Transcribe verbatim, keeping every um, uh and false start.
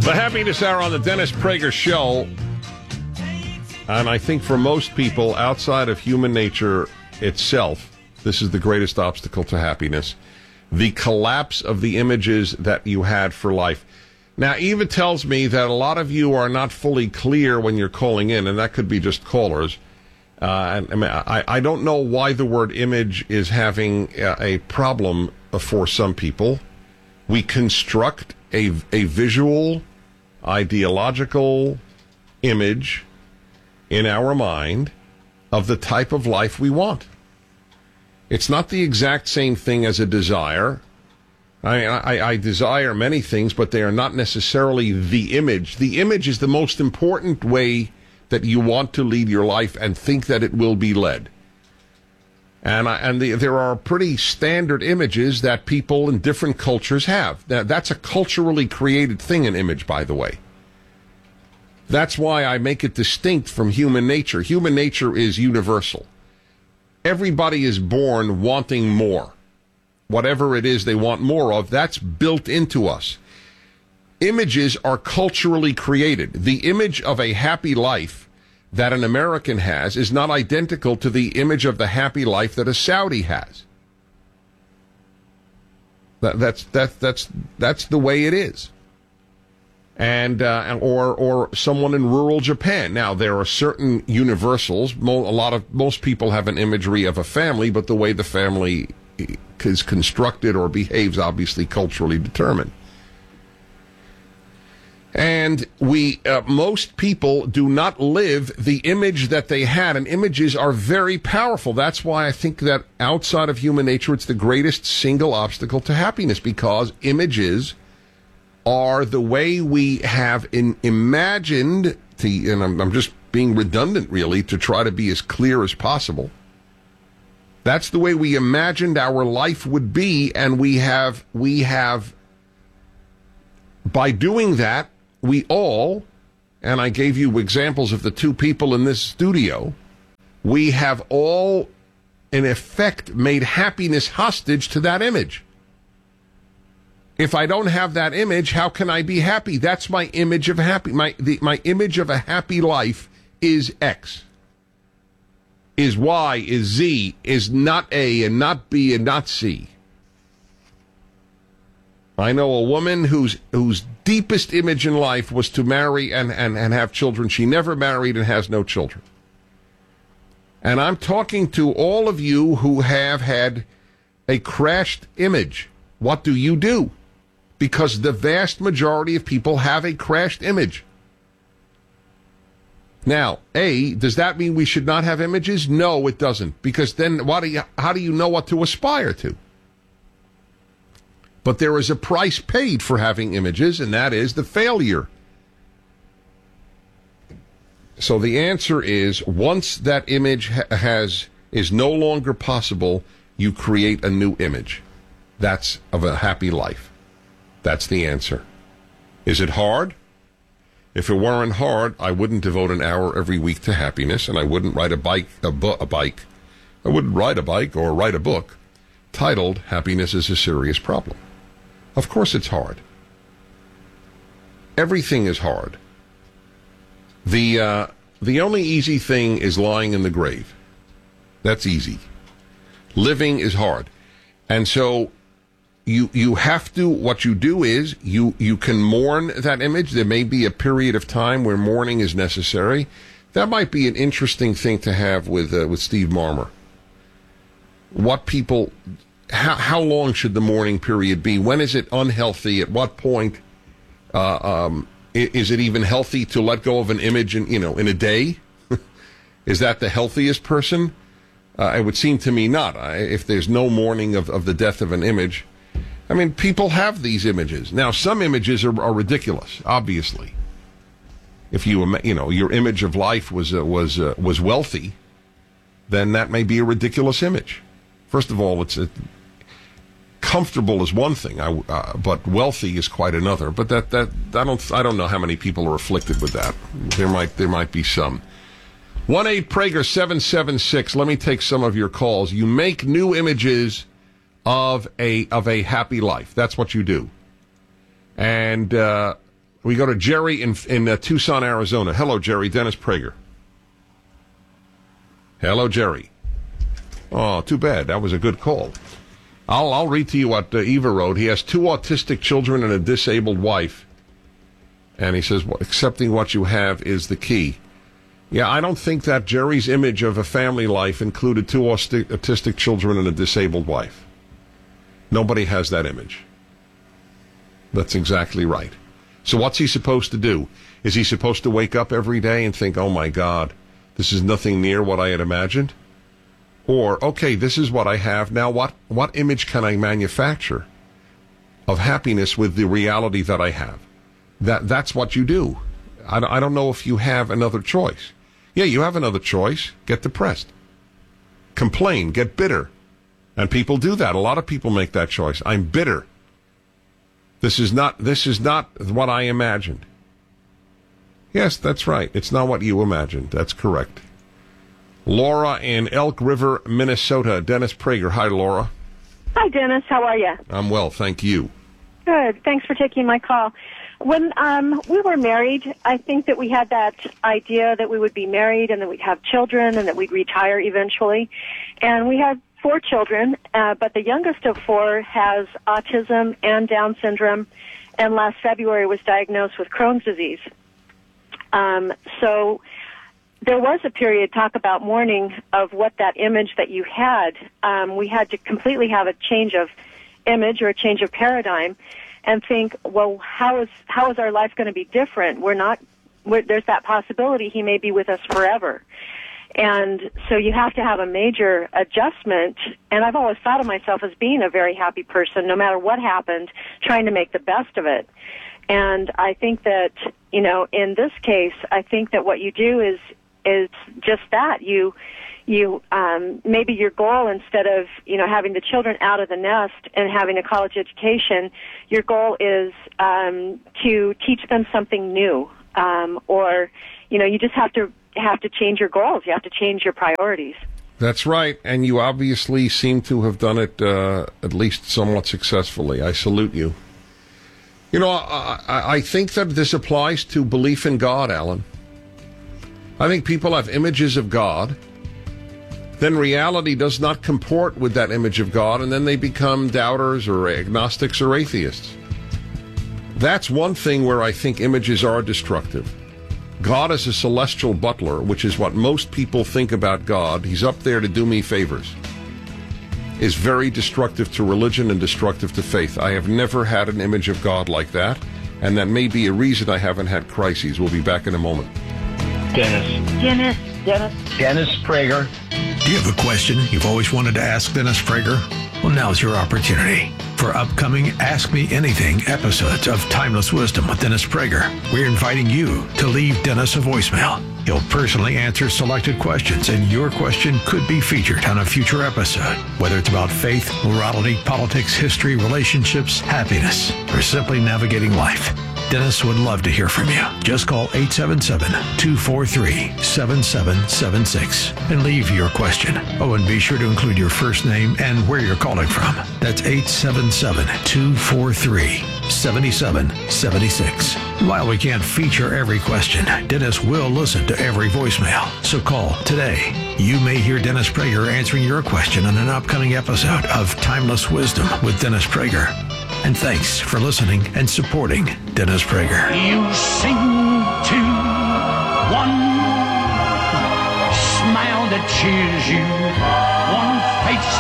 The Happiness Hour on the Dennis Prager Show. And I think for most people, outside of human nature itself, this is the greatest obstacle to happiness. The collapse of the images that you had for life. Now, Eva tells me that a lot of you are not fully clear when you're calling in, and that could be just callers. Uh, I, mean, I, I don't know why the word image is having a, a problem for some people. We construct a, a visual, ideological image in our mind of the type of life we want. It's not the exact same thing as a desire. I, I, I desire many things, but they are not necessarily the image. The image is the most important way that you want to lead your life and think that it will be led. And I, and the, there are pretty standard images that people in different cultures have. Now, that's a culturally created thing, an image, by the way. That's why I make it distinct from human nature. Human nature is universal. Everybody is born wanting more. Whatever it is they want more of, that's built into us. Images are culturally created. The image of a happy life that an American has is not identical to the image of the happy life that a Saudi has. That, that's that, that's that's the way it is. And uh, or or someone in rural Japan. Now, there are certain universals. Mo- a lot of most people have an imagery of a family, but the way the family is constructed or behaves, obviously culturally determined. And we, uh, most people do not live the image that they had, and images are very powerful. That's why I think that outside of human nature, it's the greatest single obstacle to happiness, because images are the way we have in, imagined, to, and I'm, I'm just being redundant, really, to try to be as clear as possible. That's the way we imagined our life would be, and we have, we have, by doing that, we all, and I gave you examples of the two people in this studio, we have all, in effect, made happiness hostage to that image. If I don't have that image, how can I be happy? That's my image of happy. My the, my image of a happy life is X, is Y, is Z, is not A, and not B, and not C. I know a woman whose whose deepest image in life was to marry and, and, and have children. She never married and has no children. And I'm talking to all of you who have had a crashed image. What do you do? Because the vast majority of people have a crashed image. Now, A, does that mean we should not have images? No, it doesn't. Because then what do you, how do you know what to aspire to? But there is a price paid for having images, and that is the failure. So the answer is, once that image ha- has is no longer possible, you create a new image. That's of a happy life. That's the answer. Is it hard? If it weren't hard, I wouldn't devote an hour every week to happiness, and I wouldn't write a bike, a, bu- a bike. I wouldn't ride a bike or write a book titled "Happiness is a Serious Problem." Of course it's hard. Everything is hard. The uh, the only easy thing is lying in the grave. That's easy. Living is hard. And so you you have to, what you do is, you, you can mourn that image. There may be a period of time where mourning is necessary. That might be an interesting thing to have with uh, with Steve Marmer. What people... How, how long should the mourning period be? When is it unhealthy? At what point uh, um, is it even healthy to let go of an image in, you know, in a day? Is that the healthiest person? Uh, it would seem to me not. I, if there's no mourning of, of the death of an image. I mean, people have these images. Now, some images are, are ridiculous, obviously. If you, you know, your image of life was, uh, was, uh, was wealthy, then that may be a ridiculous image. First of all, it's a... comfortable is one thing, I, uh, but wealthy is quite another. But that, that I don't I don't know how many people are afflicted with that. There might there might be some. one eight Prager seven seven six. Let me take some of your calls. You make new images of a of a happy life. That's what you do. And uh, We go to Jerry in in uh, Tucson, Arizona. Hello, Jerry. Dennis Prager. Hello, Jerry. Oh, too bad. That was a good call. I'll I'll read to you what uh, Eva wrote. He has two autistic children and a disabled wife. And he says, well, accepting what you have is the key. Yeah, I don't think that Jerry's image of a family life included two autistic, autistic children and a disabled wife. Nobody has that image. That's exactly right. So what's he supposed to do? Is he supposed to wake up every day and think, oh my God, this is nothing near what I had imagined? Or, okay, this is what I have. Now what, what image can I manufacture of happiness with the reality that I have? That That's what you do. I, I don't know if you have another choice. Yeah, you have another choice. Get depressed. Complain. Get bitter. And people do that. A lot of people make that choice. I'm bitter. This is not, this is not what I imagined. Yes, that's right. It's not what you imagined. That's correct. Laura in Elk River, Minnesota. Dennis Prager. Hi, Laura. Hi, Dennis. How are you? I'm well, thank you. Good. Thanks for taking my call. When um, we were married, I think that we had that idea that we would be married and that we'd have children and that we'd retire eventually. And we had four children, uh, but the youngest of four has autism and Down syndrome, and last February was diagnosed with Crohn's disease. Um, so there was a period, talk about mourning, of what that image that you had. Um, we had to completely have a change of image or a change of paradigm and think, well, how is how is our life going to be different? We're not, we're, there's that possibility he may be with us forever. And so you have to have a major adjustment. And I've always thought of myself as being a very happy person, no matter what happened, trying to make the best of it. And I think that, you know, in this case, I think that what you do is is just that. You you um, maybe your goal, instead of, you know, having the children out of the nest and having a college education, your goal is um, to teach them something new, um, or, you know, you just have to have to change your goals. You have to change your priorities. That's right, and you obviously seem to have done it uh, at least somewhat successfully. I salute you. You know, I, I, I think that this applies to belief in God, Alan. I think people have images of God, then reality does not comport with that image of God, and then they become doubters or agnostics or atheists. That's one thing where I think images are destructive. God is a celestial butler, which is what most people think about God. He's up there to do me favors. Is very destructive to religion and destructive to faith. I have never had an image of God like that, and that may be a reason I haven't had crises. We'll be back in a moment. Dennis. Dennis. Dennis. Dennis Prager. Do you have a question you've always wanted to ask Dennis Prager? Well, now's your opportunity. For upcoming Ask Me Anything episodes of Timeless Wisdom with Dennis Prager, we're inviting you to leave Dennis a voicemail. He'll personally answer selected questions, and your question could be featured on a future episode. Whether it's about faith, morality, politics, history, relationships, happiness, or simply navigating life, Dennis would love to hear from you. Just call eight seven seven, two four three, seven seven seven six and leave your question. Oh, and be sure to include your first name and where you're calling from. That's eight seven seven, two four three, seven seven seven six. While we can't feature every question, Dennis will listen to every voicemail. So call today. You may hear Dennis Prager answering your question on an upcoming episode of Timeless Wisdom with Dennis Prager. And thanks for listening and supporting Dennis Prager. You sing to one smile that cheers you, one face